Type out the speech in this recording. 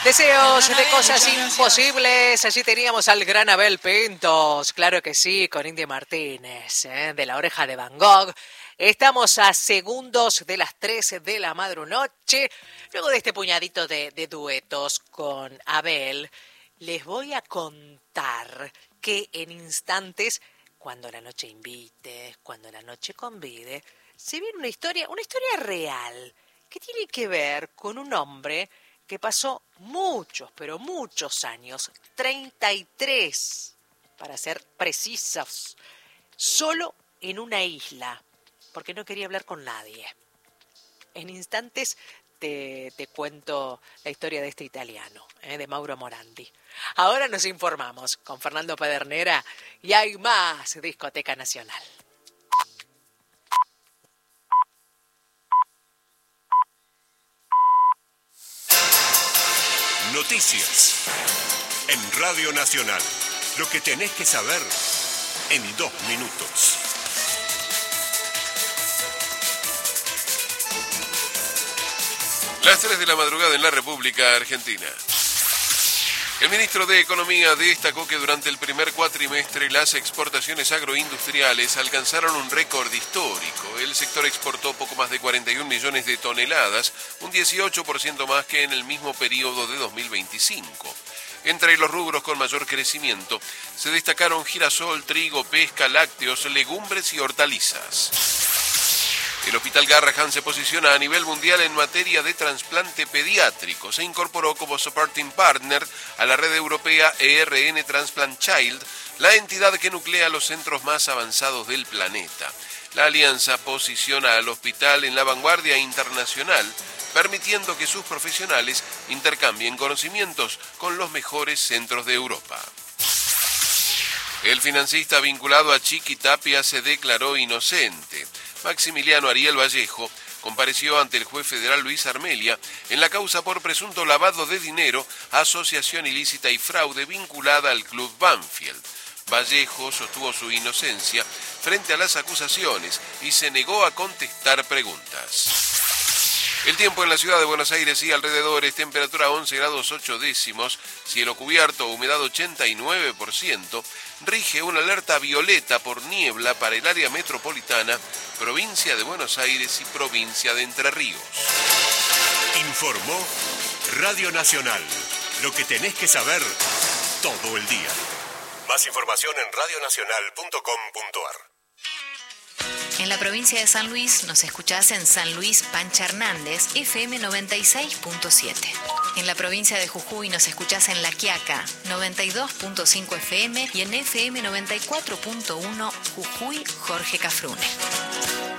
Deseos de cosas imposibles. Allí teníamos al gran Abel Pintos, claro que sí, con India Martínez, de La Oreja de Van Gogh. Estamos a segundos de las 13 de la madrunoche. Luego de este puñadito de duetos con Abel, les voy a contar que en instantes, cuando la noche invite, cuando la noche convide, se viene una historia real que tiene que ver con un hombre que pasó muchos, pero muchos años, 33, para ser precisos, solo en una isla, porque no quería hablar con nadie. En instantes te cuento la historia de este italiano, de Mauro Morandi. Ahora nos informamos con Fernando Pedernera y hay más Discoteca Nacional. Noticias en Radio Nacional. Lo que tenés que saber en 2 minutos. Las 3 de la madrugada en la República Argentina. El ministro de Economía destacó que durante el primer cuatrimestre las exportaciones agroindustriales alcanzaron un récord histórico. El sector exportó poco más de 41 millones de toneladas, un 18% más que en el mismo periodo de 2025. Entre los rubros con mayor crecimiento se destacaron girasol, trigo, pesca, lácteos, legumbres y hortalizas. El Hospital Garrahan se posiciona a nivel mundial en materia de trasplante pediátrico. Se incorporó como supporting partner a la red europea ERN Transplant Child, la entidad que nuclea los centros más avanzados del planeta. La alianza posiciona al hospital en la vanguardia internacional, permitiendo que sus profesionales intercambien conocimientos con los mejores centros de Europa. El financista vinculado a Chiqui Tapia se declaró inocente. Maximiliano Ariel Vallejo compareció ante el juez federal Luis Armelia en la causa por presunto lavado de dinero, asociación ilícita y fraude vinculada al club Banfield. Vallejo sostuvo su inocencia frente a las acusaciones y se negó a contestar preguntas. El tiempo en la ciudad de Buenos Aires y alrededores, temperatura 11 grados 8 décimos, cielo cubierto, humedad 89%, rige una alerta violeta por niebla para el área metropolitana, provincia de Buenos Aires y provincia de Entre Ríos. Informó Radio Nacional. Lo que tenés que saber todo el día. Más información en radionacional.com.ar. En la provincia de San Luis nos escuchás en San Luis Pancha Hernández, FM 96.7. En la provincia de Jujuy nos escuchás en La Quiaca, 92.5 FM y en FM 94.1 Jujuy Jorge Cafrune.